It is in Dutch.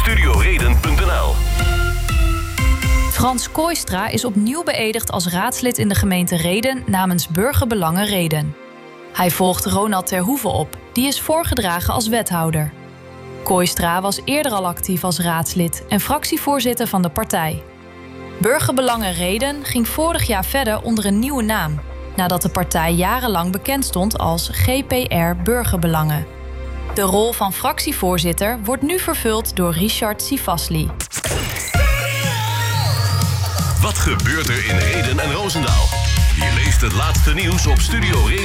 studioreden.nl. Frans Kooistra is opnieuw beëdigd als raadslid in de gemeente Rheden namens Burgerbelangen Rheden. Hij volgt Ronald Terhoeven op, die is voorgedragen als wethouder. Kooistra was eerder al actief als raadslid en fractievoorzitter van de partij. Burgerbelangen Rheden ging vorig jaar verder onder een nieuwe naam, nadat de partij jarenlang bekend stond als GPR Burgerbelangen. De rol van fractievoorzitter wordt nu vervuld door Richard Sivasli. Wat gebeurt er in Rheden en Roosendaal? Je leest het laatste nieuws op Studio Reden.